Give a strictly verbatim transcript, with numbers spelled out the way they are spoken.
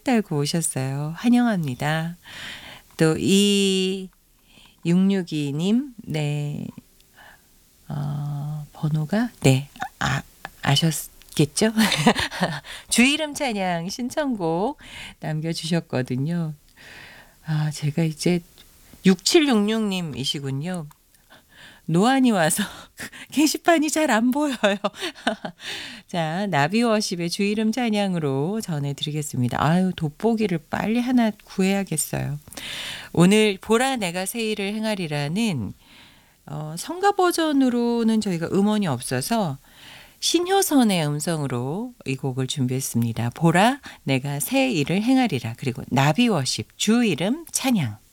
달고 오셨어요. 환영합니다. 또 이육육이 님, 네, 어, 번호가 네, 아, 아셨겠죠? 주이름 찬양 신청곡 남겨주셨거든요. 아, 제가 이제 육칠육육 님이시군요. 노안이 와서 게시판이 잘 안 보여요. 자, 나비워십의 주이름 찬양으로 전해드리겠습니다. 아유, 돋보기를 빨리 하나 구해야겠어요. 오늘 보라 내가 새 일을 행하리라는 어, 성가 버전으로는 저희가 음원이 없어서 신효선의 음성으로 이 곡을 준비했습니다. 보라 내가 새 일을 행하리라. 그리고 나비워십 주이름 찬양.